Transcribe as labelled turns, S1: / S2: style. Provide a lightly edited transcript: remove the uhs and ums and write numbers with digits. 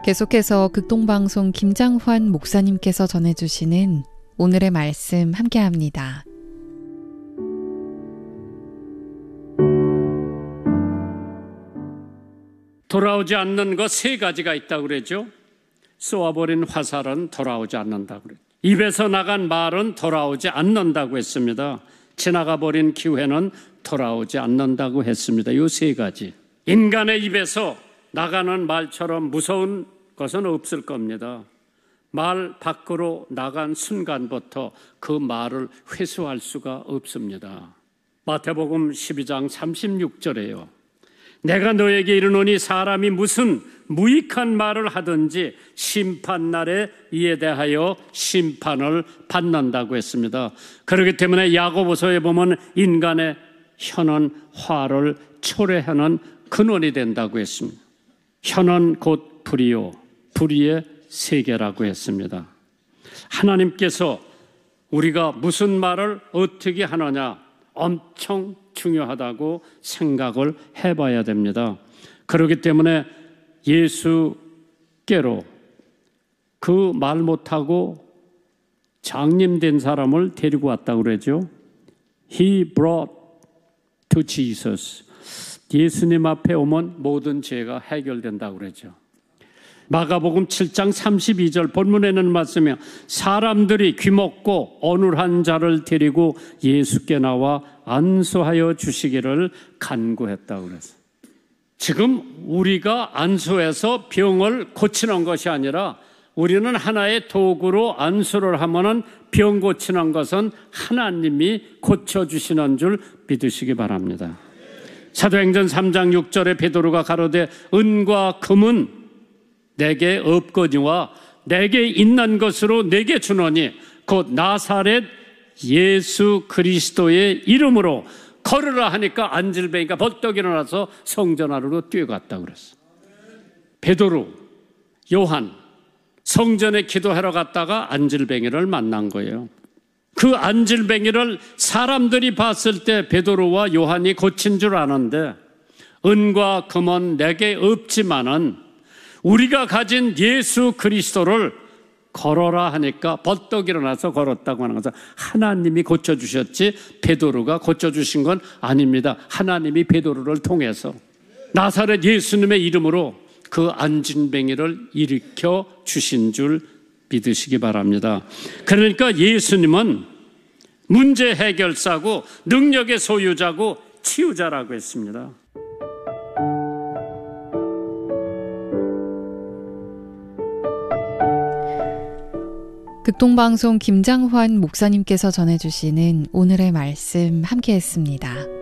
S1: 계속해서 극동방송 김장환 목사님께서 전해주시는 오늘의 말씀 함께합니다.
S2: 돌아오지 않는 것 세 가지가 있다고 그러죠. 쏘아버린 화살은 돌아오지 않는다고 그랬죠. 입에서 나간 말은 돌아오지 않는다고 했습니다. 지나가버린 기회는 돌아오지 않는다고 했습니다. 이 세 가지. 인간의 입에서 나가는 말처럼 무서운 것은 없을 겁니다. 말 밖으로 나간 순간부터 그 말을 회수할 수가 없습니다. 마태복음 12장 36절에요. 내가 너에게 이르노니 사람이 무슨 무익한 말을 하든지 심판날에 이에 대하여 심판을 받는다고 했습니다. 그렇기 때문에 야고보서에 보면 인간의 혀는 화를 초래하는 근원이 된다고 했습니다. 혀는 곧 불이요 불의의 세계라고 했습니다. 하나님께서 우리가 무슨 말을 어떻게 하느냐 엄청 중요하다고 생각을 해봐야 됩니다. 그렇기 때문에 예수께로 그 말 못하고 장님된 사람을 데리고 왔다고 그러죠. He brought to Jesus. 예수님 앞에 오면 모든 죄가 해결된다고 그러죠. 마가복음 7장 32절 본문에는 말씀이요. 사람들이 귀먹고 어눌한 자를 데리고 예수께 나와 안수하여 주시기를 간구했다고 그랬어요. 지금 우리가 안수해서 병을 고치는 것이 아니라 우리는 하나의 도구로 안수를 하면은 병 고치는 것은 하나님이 고쳐주시는 줄 믿으시기 바랍니다. 사도행전 3장 6절에 베드로가 가로되 은과 금은 내게 없거니와 내게 있는 것으로 내게 주노니 곧 나사렛 예수 그리스도의 이름으로 걸으라 하니까 안질뱅이가 벌떡 일어나서 성전 안으로 뛰어갔다고 그랬어. 베드로, 요한 성전에 기도하러 갔다가 안질뱅이를 만난 거예요. 그 안질뱅이를 사람들이 봤을 때 베드로와 요한이 고친 줄 아는데 은과 금은 내게 없지만은 우리가 가진 예수 그리스도를 걸어라 하니까 벌떡 일어나서 걸었다고 하는 것은 하나님이 고쳐주셨지 베드로가 고쳐주신 건 아닙니다. 하나님이 베드로를 통해서 나사렛 예수님의 이름으로 그 안진뱅이를 일으켜 주신 줄 믿으시기 바랍니다. 그러니까 예수님은 문제 해결사고 능력의 소유자고 치유자라고 했습니다.
S1: 극동방송 김장환 목사님께서 전해주시는 오늘의 말씀 함께했습니다.